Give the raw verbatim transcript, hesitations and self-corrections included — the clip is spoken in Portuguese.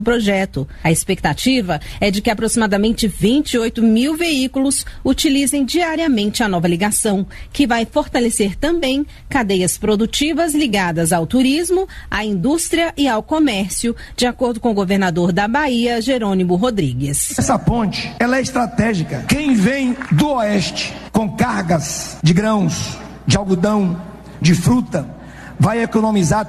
projeto. A expectativa é de que aproximadamente vinte e oito mil veículos utilizem diariamente a nova ligação, que vai fortalecer também cadeias produtivas ligadas ao turismo, à indústria e ao comércio, de acordo com o governador da Bahia, Jerônimo Rodrigues. Essa ponte, ela é estratégica. Quem vem do oeste com cargas de grãos, de algodão, de fruta, vai economizar